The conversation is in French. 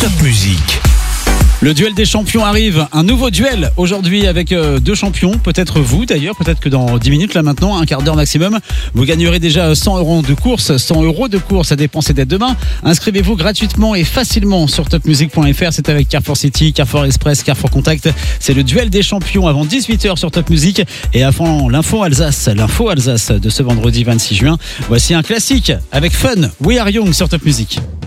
Top Musique. Le duel des champions arrive, un nouveau duel aujourd'hui avec deux champions, peut-être vous d'ailleurs, peut-être que dans 10 minutes là maintenant, un quart d'heure maximum, vous gagnerez déjà 100 euros de course à dépenser dès demain. Inscrivez-vous gratuitement et facilement sur topmusique.fr, c'est avec Carrefour City, Carrefour Express, Carrefour Contact, c'est le duel des champions avant 18h sur Top Musique et avant l'info Alsace de ce vendredi 26 juin. Voici un classique avec Fun, We Are Young sur Top Musique.